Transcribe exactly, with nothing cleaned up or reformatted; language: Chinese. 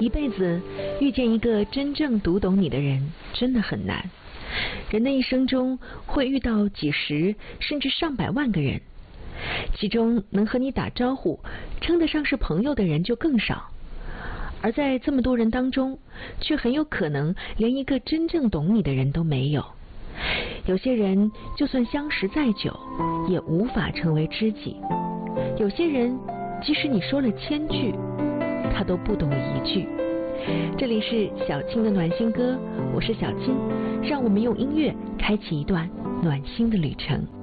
一辈子遇见一个真正读懂你的人真的很难。人的一生中会遇到几十甚至上百万个人，其中能和你打招呼称得上是朋友的人就更少，而在这么多人当中，却很有可能连一个真正懂你的人都没有。有些人就算相识再久，也无法成为知己。有些人即使你说了千句，他都不懂一句。这里是小青的暖心歌，我是小青，让我们用音乐开启一段暖心的旅程。